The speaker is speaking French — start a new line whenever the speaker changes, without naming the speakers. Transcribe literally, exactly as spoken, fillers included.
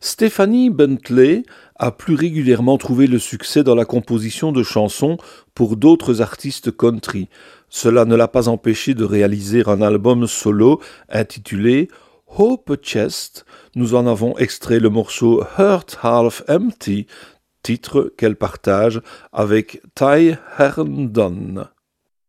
Stephanie Bentley a plus régulièrement trouvé le succès dans la composition de chansons pour d'autres artistes country. Cela ne l'a pas empêché de réaliser un album solo intitulé Hope Chest. Nous en avons extrait le morceau Heart Half Empty, titre qu'elle partage avec Ty Herndon.